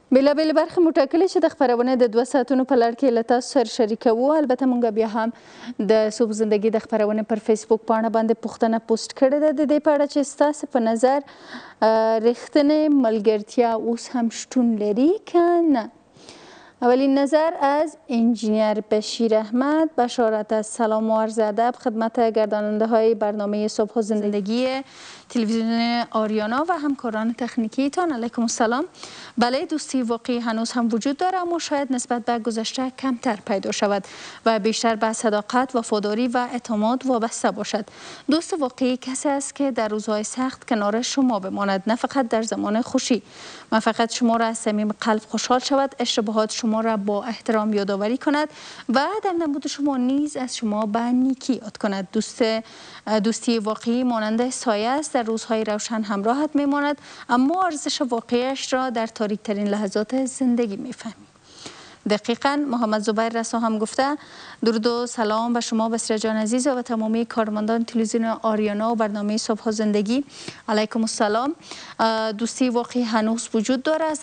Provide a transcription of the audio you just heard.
بېلابېلې برخې مو ټاکلې چې د خپرونې د 2 ساعتونو په لړ کې له تاسو سره شریکوو. البته موږ بیا هم د صبح زندگی د خپرونې پر فیسبوک پاڼه باندې پوښتنه پوسټ کړې ده د دې په اړه چې ستاسو په نظر رښتینې ملګرتیا اوس هم شتون لري که نه. اولین نظر از انجینیر بشیر احمد. بشارت از سلام و عرض ادب خدمت گرداننده های برنامه صبح و زندگی تلویزیون آریانا و همکاران تکنیکی تان. علیکم السلام. بله، دوستی واقعی هنوز هم وجود داره، اما شاید نسبت به گذشته کمتر پیدا شود و بیشتر به صداقت، وفاداری و اعتماد وابسته باشد. دوست واقعی کسی است که در روزهای سخت کنار شما بماند، نه فقط در زمان خوشی. من فقط شما را از صمیم قلب خوشحال شود، اشتباهات شما را با احترام یادآوری کند و در نبود شما نیز از شما به نیکی یاد کند. دوستی واقعی مانند سایه است، در روزهای روشن همراهت میماند، اما ارزش واقعیش را در تاریک ترین لحظات زندگی میفهمی. دقیقاً محمد زبیر رسا هم گفته درود و سلام به شما بسیار جان عزیز و به تمامی کارمندان تلویزیون آریانا و برنامه صبح و زندگی. علیکم السلام. دوستی واقعی هنوز وجود داره، از